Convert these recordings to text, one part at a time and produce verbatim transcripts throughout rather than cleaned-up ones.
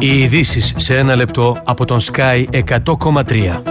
Οι ειδήσεις σε ένα λεπτό από τον Sky εκατό κόμμα τρία.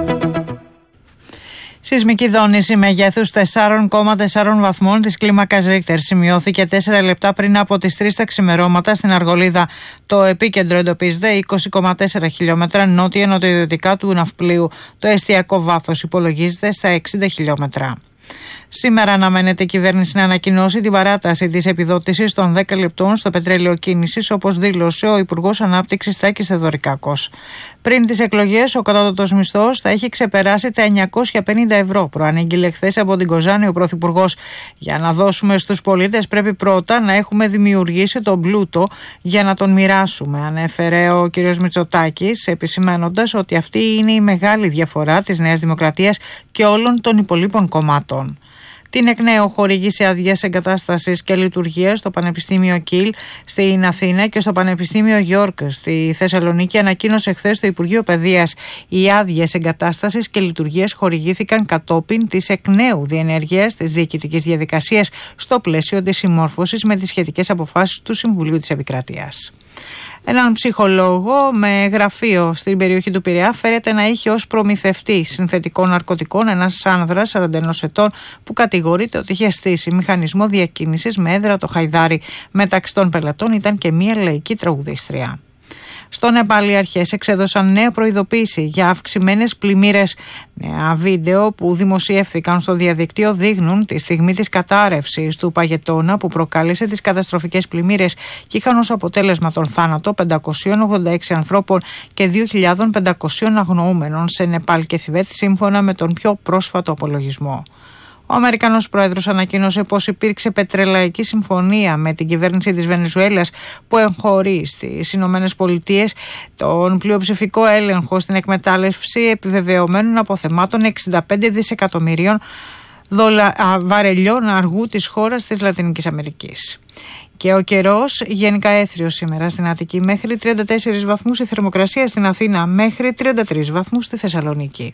Σεισμική δόνηση μεγέθους τέσσερα κόμμα τέσσερα βαθμών της κλίμακας Ρίχτερ σημειώθηκε τέσσερα λεπτά πριν από τις τρεις τα ξημερώματα στην Αργολίδα. Το επίκεντρο εντοπίζεται είκοσι κόμμα τέσσερα χιλιόμετρα νότια-νοτιοδυτικά του ναυπλίου. Το εστιακό βάθος υπολογίζεται στα εξήντα χιλιόμετρα. Σήμερα αναμένεται η κυβέρνηση να ανακοινώσει την παράταση της επιδότησης των δέκα λεπτών στο πετρέλαιο κίνησης, όπως δήλωσε ο Υπουργός Ανάπτυξης Τάκης Θεοδωρικάκος. Πριν τις εκλογές, ο κατώτατος μισθός θα έχει ξεπεράσει τα εννιακόσια πενήντα ευρώ. Προανήγγειλε χθες από την Κοζάνη ο Πρωθυπουργός. Για να δώσουμε στους πολίτες, πρέπει πρώτα να έχουμε δημιουργήσει τον πλούτο για να τον μοιράσουμε, ανέφερε ο κ. Μητσοτάκης, επισημαίνοντας ότι αυτή είναι η μεγάλη διαφορά της Νέας Δημοκρατίας και όλων των υπολείπων κομμάτων. Την εκ νέου χορήγησε άδειες εγκατάστασης και λειτουργίας στο Πανεπιστήμιο Κιλ στην Αθήνα και στο Πανεπιστήμιο Γιόρκ στη Θεσσαλονίκη, ανακοίνωσε χθες το Υπουργείο Παιδείας. Οι άδειες εγκατάστασης και λειτουργίας χορηγήθηκαν κατόπιν της εκ νέου διενέργειας της διοικητικής διαδικασίας στο πλαίσιο της συμμόρφωσης με τις σχετικές αποφάσεις του Συμβουλίου της Επικρατείας. Έναν ψυχολόγο με γραφείο στην περιοχή του Πειραιά φέρεται να είχε ως προμηθευτή συνθετικών ναρκωτικών ένας άνδρας σαράντα ενός ετών που κατηγορείται ότι είχε στήσει μηχανισμό διακίνησης με έδρα το Χαϊδάρι. Μεταξύ των πελατών ήταν και μία λαϊκή τραγουδίστρια. Στο Νεπάλ οι αρχές εξέδωσαν νέα προειδοποίηση για αυξημένες πλημμύρες. Νέα βίντεο που δημοσιεύθηκαν στο διαδικτύο δείχνουν τη στιγμή της κατάρρευσης του παγετώνα που προκάλεσε τις καταστροφικές πλημμύρες και είχαν ως αποτέλεσμα τον θάνατο πεντακόσιων ογδόντα έξι ανθρώπων και δύο χιλιάδες πεντακόσιων αγνοούμενων σε Νεπάλ και Θιβέτ, σύμφωνα με τον πιο πρόσφατο απολογισμό. Ο Αμερικανός πρόεδρος ανακοίνωσε πως υπήρξε πετρελαϊκή συμφωνία με την κυβέρνηση της Βενεζουέλας που εγχωρεί στις Ηνωμένες Πολιτείες τον πλειοψηφικό έλεγχο στην εκμετάλλευση επιβεβαιωμένων αποθεμάτων εξήντα πέντε δισεκατομμυρίων δολα... βαρελιών αργού της χώρας της Λατινικής Αμερικής. Και ο καιρός γενικά έθριος σήμερα στην Αττική, μέχρι τριάντα τέσσερις βαθμούς η θερμοκρασία στην Αθήνα, μέχρι τριάντα τρεις βαθμούς στη Θεσσαλονίκη.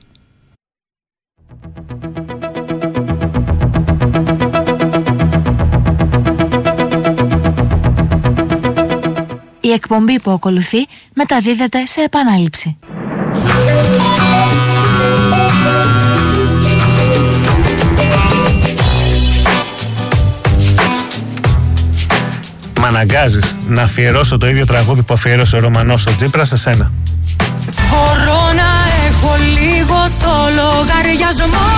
Η εκπομπή που ακολουθεί μεταδίδεται σε επανάληψη. Μ' αναγκάζεις να αφιερώσω το ίδιο τραγούδι που αφιέρωσε ο Ρωμανός ο Τσίπρας σε σένα. Μπορώ να έχω λίγο το λογαριασμό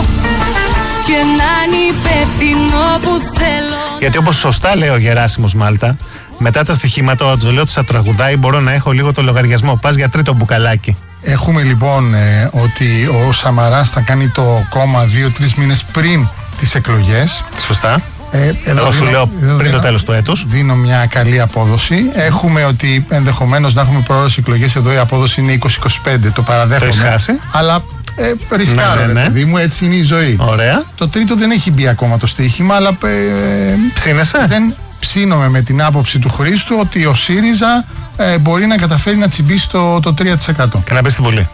και να είναι υπεύθυνο που θέλω. Γιατί όπως σωστά λέει ο Γεράσιμος Μάλτα, μετά τα στοιχήματα ο Ατζολέου της τραγουδάει «Μπορώ να έχω λίγο το λογαριασμό». Πας για τρίτο μπουκαλάκι. Έχουμε λοιπόν ε, ότι ο Σαμαράς θα κάνει το κόμμα δύο-τρεις μήνες πριν τις εκλογές. Σωστά. Ε, εδώ Εγώ σου δίνω, λέω εδώ πριν δίνω, το τέλος του έτους. Δίνω μια καλή απόδοση. Έχουμε ότι ενδεχομένως να έχουμε πρόορες εκλογές. Εδώ η απόδοση είναι είκοσι είκοσι πέντε. Το παραδέχομαι. Το έχεις χάσει. Αλλά ε, ρισκάρω, ναι, ναι, ναι. παιδί μου, έτσι είναι η ζωή. Ωραία. Το τρίτο δεν έχει μπει ακόμα το στοίχημα, αλλά ε, ψήνεσαι. Δεν ψήνομαι με την άποψη του Χρήστου ότι ο ΣΥΡΙΖΑ ε, μπορεί να καταφέρει να τσιμπήσει το, το τρία τοις εκατό. Και να μπει στη Βουλή.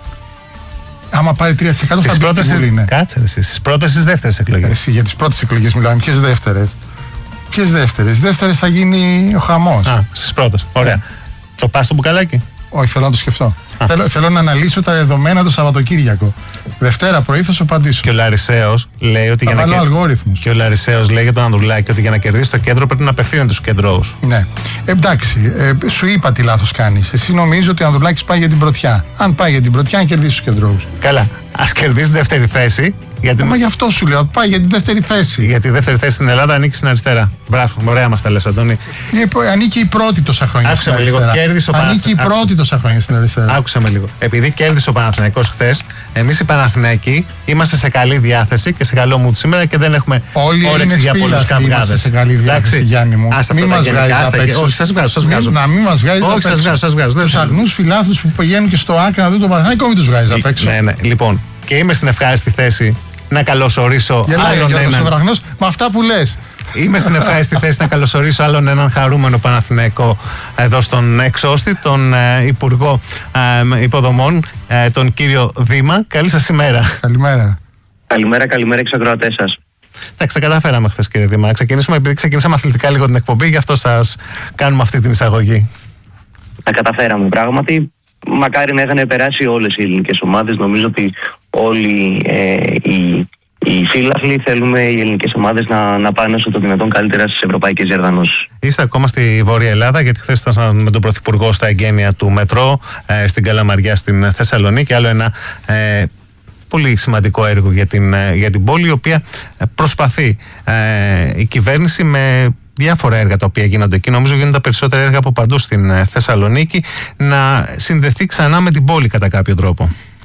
Άμα πάρει τρία τοις εκατό θα μπει στη Βουλή, ναι. Κάτσε εσύ, στις πρώτες στις δεύτερες εκλογές. Εσύ, για τις πρώτες εκλογές μιλάμε. Ποιες δεύτερες? Ποιες δεύτερες? Οι δεύτερες θα γίνει ο χαμός. Α, στις πρώτες. Ωραία. Yeah. Το πας στο μπουκαλάκι? Όχι, θέλω να το σκεφτώ. Θέλω, θέλω να αναλύσω τα δεδομένα το Σαββατοκύριακο. Δευτέρα πρωί θα σου απαντήσω. Και ο Λαρισαίος λέει ότι θα για βάλω να αλγόριθμους. Και ο Λαρισαίος λέει για τον Ανδρουλάκη ότι για να κερδίσει το κέντρο πρέπει να απευθύνεται στους κεντρώους. Ναι. Εντάξει, ε, σου είπα τι λάθος κάνεις. Εσύ νομίζω ότι ο Ανδρουλάκης πάει για την πρωτιά. Αν πάει για την πρωτιά, να κερδίσει τους κεντρώους. Καλά. Ας κερδίσει δεύτερη θέση. Γιατί... Μα γι' αυτό σου λέω, πάει για την δεύτερη θέση. Γιατί η δεύτερη θέση στην Ελλάδα ανήκει στην αριστερά. Μπράβο, ωραία μας τα λες, Αντώνη. Ε, ανήκει η πρώτη τόσα χρόνια Άκουσα στην αριστερά. αριστερά. Κέρδισε ο ανήκει η πρώτη τόσα χρόνια στην αριστερά. Άκουσα με λίγο. Επειδή κέρδισε ο Παναθηναϊκός χθες, εμείς οι Παναθηναϊκοί είμαστε σε καλή διάθεση και σε καλό mood σήμερα και δεν έχουμε όρεξη για πολλούς καυγάδες. Είμαστε σε καλή διάθεση, Γιάννη μου. Μην μας βγάζεις απ' έξω. Όχι, σας βγάζω, σας βγάζω. Να μην μας βγάζεις απ' έξω. Σας βγάζω. Τους αγνούς φιλάθλους που πηγαίνουν και στο άκρα να δουν τον Παναθηναϊκό, μην τους βγάζεις απ' έξω. Ναι, ναι. Λοιπόν, και είμαι στην ευχάριστη θέση να καλωσορίσω Γελάει, άλλον έναν. Βραγνός, με αυτά που λες. Είμαι στην ευχάριστη θέση να καλωσορίσω άλλον έναν χαρούμενο Παναθηναϊκό εδώ στον εξώστη, τον ε, Υπουργό ε, Υποδομών, ε, τον κύριο Δήμα. Καλή σας ημέρα. Καλημέρα. Καλημέρα, καλημέρα και στους ακροατές σας. Εντάξει, τα καταφέραμε χθες, κύριε Δήμα. Ξεκινήσουμε επειδή ξεκινήσαμε αθλητικά λίγο την εκπομπή, γι' αυτό σας κάνουμε αυτή την εισαγωγή. τα καταφέραμε πράγματι. Μακάρι να είχαν περάσει όλες οι ελληνικές ομάδες. Νομίζω ότι όλοι ε, οι, οι φίλαθλοι θέλουμε οι ελληνικές ομάδες να, να πάνε όσο το δυνατόν καλύτερα στις ευρωπαϊκές διοργανώσεις. Είστε ακόμα στη Βόρεια Ελλάδα, γιατί χθες ήσασταν με τον Πρωθυπουργό στα εγγένεια του Μετρό ε, στην Καλαμαριά στην Θεσσαλονίκη. Άλλο ένα ε, πολύ σημαντικό έργο για την, για την πόλη, η οποία προσπαθεί ε, η κυβέρνηση με διάφορα έργα τα οποία γίνονται εκεί, νομίζω γίνονται τα περισσότερα έργα από παντού στην Θεσσαλονίκη, να συνδεθεί ξανά με την πόλη κατά κάποιο τρόπο.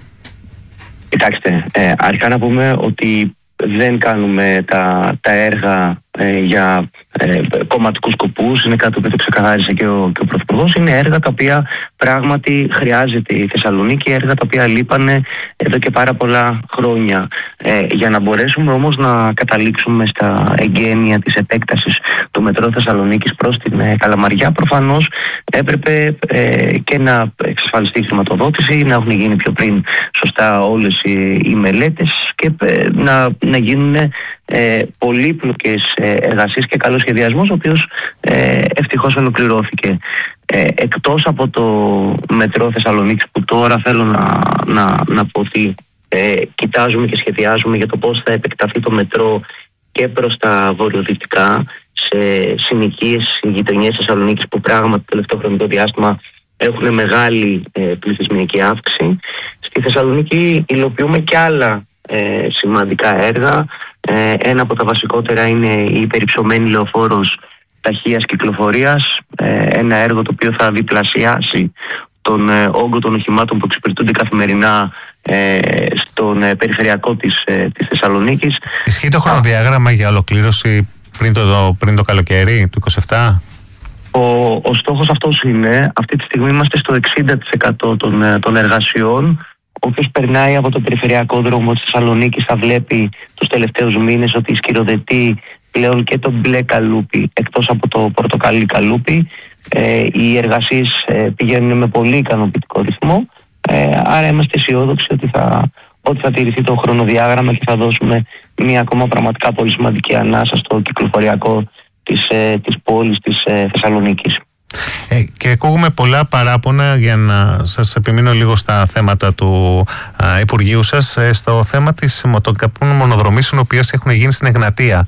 Κοιτάξτε, ε, αρχικά να πούμε ότι δεν κάνουμε τα, τα έργα ε, για ε, κομματικούς σκοπούς. Είναι κάτι που το ξεκαθάρισε και ο, και ο Πρωθυπουργός. Είναι έργα τα οποία πράγματι χρειάζεται η Θεσσαλονίκη, έργα τα οποία λείπανε εδώ και πάρα πολλά χρόνια. Ε, για να μπορέσουμε όμως να καταλήξουμε στα εγγένεια της επέκτασης του Μετρό Θεσσαλονίκης προς την ε, Καλαμαριά, προφανώς έπρεπε ε, και να εξασφαλιστεί η χρηματοδότηση, να έχουν γίνει πιο πριν σωστά όλες οι, οι μελέτες και ε, να, να γίνουν ε, πολύπλοκες ε, εργασίες και καλός σχεδιασμός, ο οποίος ε, ευτυχώς ολοκληρώθηκε. Ε, εκτός από το Μετρό Θεσσαλονίκης, που τώρα θέλω να, να, να πω ότι ε, κοιτάζουμε και σχεδιάζουμε για το πώς θα επεκταθεί το μετρό και προς τα βορειοδυτικά, σε συνοικίες γειτονιές Θεσσαλονίκης που πράγματι το τελευταίο χρονικό διάστημα έχουν μεγάλη ε, πληθυσμιακή αύξηση. Στη Θεσσαλονίκη υλοποιούμε και άλλα ε, σημαντικά έργα. Ε, ένα από τα βασικότερα είναι η υπερυψωμένη λεωφόρος ταχείας κυκλοφορίας, ε, ένα έργο το οποίο θα διπλασιάσει τον ε, όγκο των οχημάτων που εξυπηρετούνται καθημερινά ε, στον ε, περιφερειακό της, ε, της Θεσσαλονίκης. Ισχύει το χρονοδιάγραμμα για ολοκλήρωση πριν το, πριν το καλοκαίρι του είκοσι επτά? Ο, ο στόχος αυτός είναι, αυτή τη στιγμή είμαστε στο εξήντα τοις εκατό των, των εργασιών. Όποιος περνάει από το περιφερειακό δρόμο της Θεσσαλονίκης θα βλέπει τους τελευταίους μήνες ότι σκυροδετεί πλέον και το μπλε καλούπι εκτός από το πορτοκαλί καλούπι. Ε, οι εργασίες ε, πηγαίνουν με πολύ ικανοποιητικό ρυθμό, ε, άρα είμαστε αισιόδοξοι ότι θα, ότι θα τηρηθεί το χρονοδιάγραμμα και θα δώσουμε μια ακόμα πραγματικά πολύ σημαντική ανάσα στο κυκλοφοριακό της, ε, της πόλης της ε, Θεσσαλονίκης. Ε, και ακούγουμε πολλά παράπονα, για να σας επιμείνω λίγο στα θέματα του α, Υπουργείου σας, ε, στο θέμα της, των καπνών μονοδρομήσεων, οι οποίες έχουν γίνει στην Εγνατία.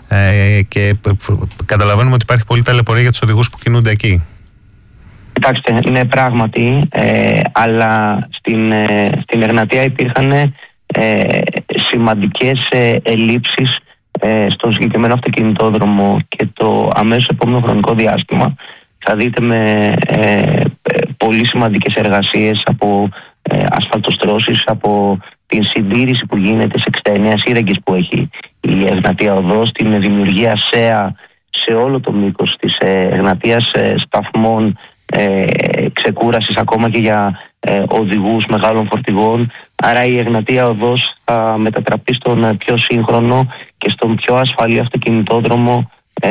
Ε, και καταλαβαίνουμε ότι υπάρχει πολύ ταλαιπωρία για τους οδηγούς που κινούνται εκεί. Κοιτάξτε, ναι, πράγματι, ε, αλλά στην, ε, στην Εγνατία υπήρχαν ε, σημαντικές ε, ελλείψεις ε, στον συγκεκριμένο αυτοκινητόδρομο και το αμέσως επόμενο χρονικό διάστημα θα δείτε με ε, ε, πολύ σημαντικές εργασίες από ε, ασφαλτοστρώσεις, από την συντήρηση που γίνεται σε εξήντα εννέα σύραγγες που έχει η Εγνατία Οδός, την δημιουργία ΣΕΑ σε όλο το μήκος της Εγνατίας, σταθμών ε, ξεκούρασης ακόμα και για ε, οδηγούς μεγάλων φορτηγών. Άρα η Εγνατία Οδός θα μετατραπεί στον πιο σύγχρονο και στον πιο ασφαλή αυτοκινητόδρομο, ε,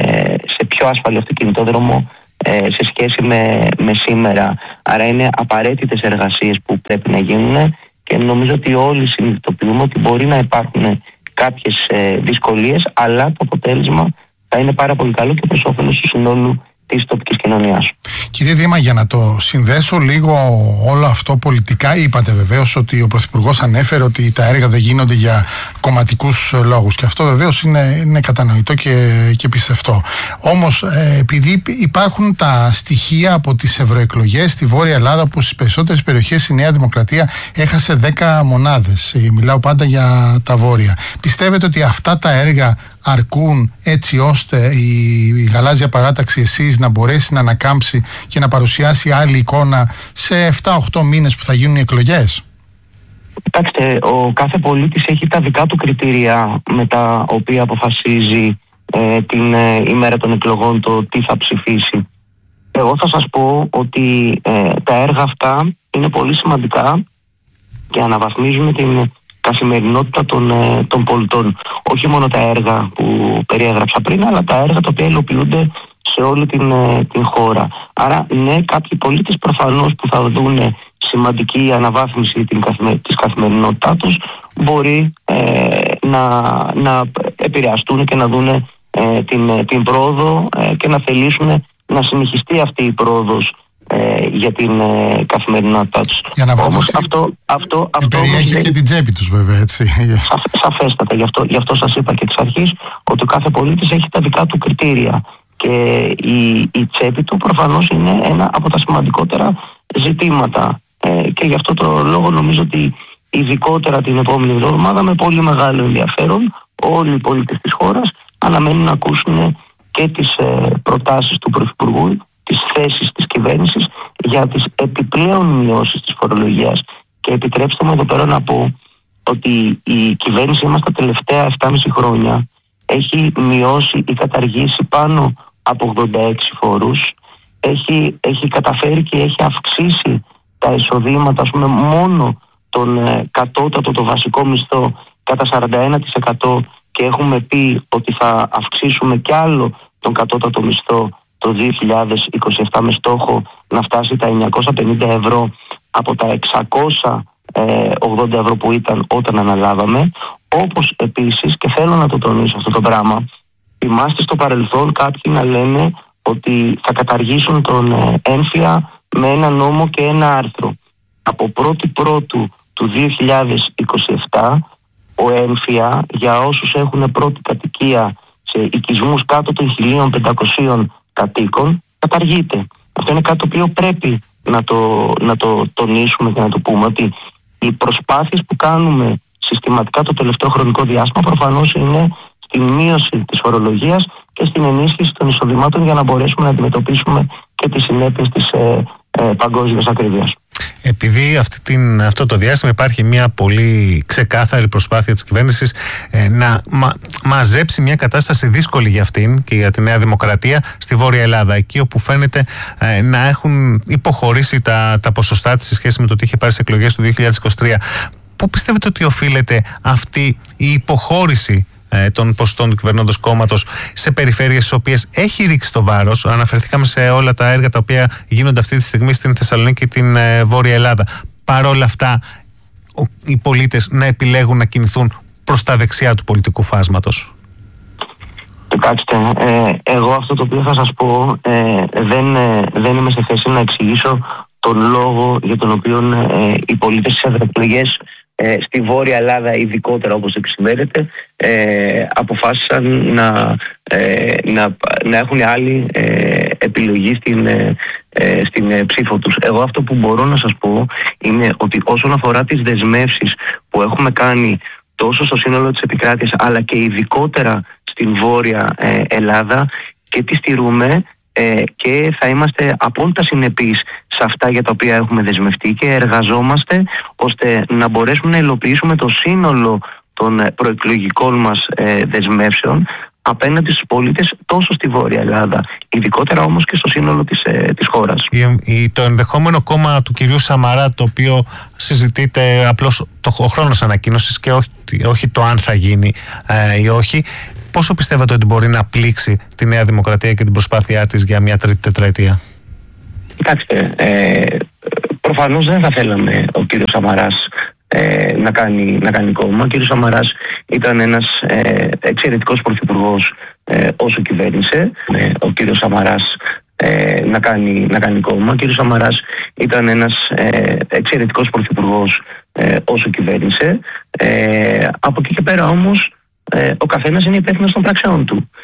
σε πιο ασφαλή αυτοκινητόδρομο ε, σε σχέση με, με σήμερα. Άρα είναι απαραίτητες εργασίες που πρέπει να γίνουν και νομίζω ότι όλοι συνειδητοποιούμε ότι μπορεί να υπάρχουν κάποιες ε, δυσκολίες, αλλά το αποτέλεσμα θα είναι πάρα πολύ καλό και προς όφελος του συνόλου της τοπικής κοινωνίας. Κύριε Δήμα, για να το συνδέσω λίγο όλο αυτό πολιτικά, είπατε βεβαίως ότι ο Πρωθυπουργός ανέφερε ότι τα έργα δεν γίνονται για κομματικούς λόγους και αυτό βεβαίως είναι, είναι κατανοητό και, και πιστευτό. Όμως ε, επειδή υπάρχουν τα στοιχεία από τις ευρωεκλογές στη Βόρεια Ελλάδα, που στις περισσότερες περιοχές η Νέα Δημοκρατία έχασε δέκα μονάδες, μιλάω πάντα για τα βόρεια, πιστεύετε ότι αυτά τα έργα αρκούν έτσι ώστε η, η γαλάζια παράταξη εσείς να μπορέσει να ανακάμψει και να παρουσιάσει άλλη εικόνα σε επτά οχτώ μήνες που θα γίνουν οι εκλογές? Κοιτάξτε, ο κάθε πολίτης έχει τα δικά του κριτήρια με τα οποία αποφασίζει ε, την ε, ημέρα των εκλογών το τι θα ψηφίσει. Εγώ θα σας πω ότι ε, τα έργα αυτά είναι πολύ σημαντικά και αναβαθμίζουν την καθημερινότητα των, των πολιτών. Όχι μόνο τα έργα που περιέγραψα πριν, αλλά τα έργα τα οποία υλοποιούνται σε όλη την, την χώρα. Άρα, ναι, κάποιοι πολίτες προφανώς που θα δουν σημαντική αναβάθμιση την καθημε, της καθημερινότητά τους μπορεί ε, να, να επηρεαστούν και να δουν ε, την, την πρόοδο ε, και να θελήσουν να συνεχιστεί αυτή η πρόοδος ε, για την ε, καθημερινότητά τους. Για να Όμως αυτό, αυτό, αυτό περιέχει όμως, και την τσέπη τους βέβαια, έτσι. Σα, σαφέστατα, γι' αυτό, γι' αυτό σας είπα και εξ αρχής ότι ο κάθε πολίτης έχει τα δικά του κριτήρια και η, η τσέπη του προφανώς είναι ένα από τα σημαντικότερα ζητήματα ε, και γι' αυτό το λόγο νομίζω ότι ειδικότερα την επόμενη εβδομάδα με πολύ μεγάλο ενδιαφέρον όλοι οι πολίτες της χώρας αναμένουν να ακούσουν και τις ε, προτάσεις του Πρωθυπουργού, τις θέσεις της κυβέρνησης για τις επιπλέον μειώσεις της φορολογίας. Και επιτρέψτε μου εδώ πέρα να πω ότι η κυβέρνησή μας τα τελευταία επτά και μισό χρόνια έχει μειώσει ή καταργήσει πάνω από ογδόντα έξι φόρους, έχει, έχει καταφέρει και έχει αυξήσει τα εισοδήματα, ας πούμε, μόνο τον ε, κατώτατο, το βασικό μισθό κατά σαράντα ένα τοις εκατό και έχουμε πει ότι θα αυξήσουμε κι άλλο τον κατώτατο μισθό το δύο χιλιάδες είκοσι επτά με στόχο να φτάσει τα εννιακόσια πενήντα ευρώ από τα εξακόσια ογδόντα ευρώ που ήταν όταν αναλάβαμε. Όπως επίσης, και θέλω να το τονίσω αυτό το πράγμα, θυμάστε στο παρελθόν κάποιοι να λένε ότι θα καταργήσουν τον έμφυα με ένα νόμο και ένα άρθρο. Από πρώτη Πρώτου του δύο χιλιάδες είκοσι επτά ο έμφυα για όσους έχουν πρώτη κατοικία σε οικισμούς κάτω των χίλια πεντακόσιων κατοίκων καταργείται. Αυτό είναι κάτι το οποίο πρέπει να το, να το τονίσουμε και να το πούμε, ότι οι προσπάθειες που κάνουμε συστηματικά το τελευταίο χρονικό διάστημα προφανώς είναι στη μείωση της φορολογίας και στην ενίσχυση των εισοδημάτων για να μπορέσουμε να αντιμετωπίσουμε και τις συνέπειες της ε, ε, παγκόσμιας ακρίβειας. Επειδή αυτή την, αυτό το διάστημα υπάρχει μια πολύ ξεκάθαρη προσπάθεια της κυβέρνησης ε, να μα, μαζέψει μια κατάσταση δύσκολη για αυτήν και για τη Νέα Δημοκρατία στη Βόρεια Ελλάδα, εκεί όπου φαίνεται ε, να έχουν υποχωρήσει τα, τα ποσοστά της σε σχέση με το τι είχε πάρει στις εκλογές του δύο χιλιάδες είκοσι τρία. Πού πιστεύετε ότι οφείλεται αυτή η υποχώρηση των ποστών του κυβερνώντος κόμματος σε περιφέρειες στις οποίες έχει ρίξει το βάρος? Αναφερθήκαμε σε όλα τα έργα τα οποία γίνονται αυτή τη στιγμή στην Θεσσαλονίκη και την ε, Βόρεια Ελλάδα. Παρ' όλα αυτά, ο, οι πολίτες να επιλέγουν να κινηθούν προς τα δεξιά του πολιτικού φάσματος. Κοιτάξτε, ε, εγώ αυτό το οποίο θα σας πω ε, δεν, ε, δεν είμαι σε θέση να εξηγήσω τον λόγο για τον οποίο ε, οι πολίτες στις ευρωεκλογές Ε, στη Βόρεια Ελλάδα, ειδικότερα όπως επισημαίνεται, ε, αποφάσισαν να, ε, να, να έχουν άλλη ε, επιλογή στην, ε, στην ε, ψήφο τους. Εγώ αυτό που μπορώ να σας πω είναι ότι όσον αφορά τις δεσμεύσεις που έχουμε κάνει τόσο στο σύνολο της επικράτειας αλλά και ειδικότερα στην Βόρεια ε, Ελλάδα, και τις στηρούμε ε, και θα είμαστε απόλυτα συνεπείς σε αυτά για τα οποία έχουμε δεσμευτεί και εργαζόμαστε ώστε να μπορέσουμε να υλοποιήσουμε το σύνολο των προεκλογικών μας ε, δεσμεύσεων απέναντι στους πολίτες τόσο στη Βόρεια Ελλάδα, ειδικότερα όμως και στο σύνολο της, ε, της χώρας. Η, η, το ενδεχόμενο κόμμα του κυρίου Σαμαρά, το οποίο συζητείται απλώς το, ο χρόνος ανακοίνωσης και όχι, όχι το αν θα γίνει ε, ή όχι, πόσο πιστεύετε ότι μπορεί να πλήξει τη Νέα Δημοκρατία και την προσπάθειά της για μια τρίτη τετραετία? Κοιτάξτε, ε, προφανώς δεν θα θέλαμε ο κύριος Σαμαράς ε, να, κάνει, να κάνει κόμμα. Ο κύριος Σαμαράς ήταν ένας ε, εξαιρετικός πρωθυπουργός ε, όσο κυβέρνησε. Ε, ο κύριος Σαμαράς ε, να, κάνει, να κάνει κόμμα. Ο κύριος Σαμαράς ήταν ένας ε, εξαιρετικός πρωθυπουργός ε, όσο κυβέρνησε. Ε, από εκεί και πέρα όμως ε, ο καθένας είναι υπεύθυνος των πράξεών του.